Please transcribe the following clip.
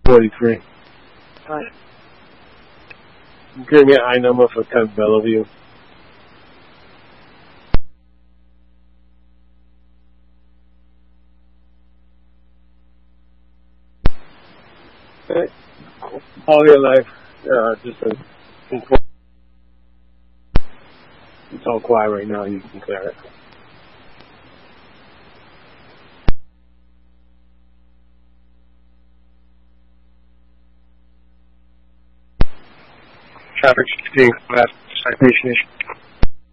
43. Hi. Give me an I number for 10 Bellevue. Okay. All your life, just it's all quiet right now. You can clear it. Traffic 16 class citation issue.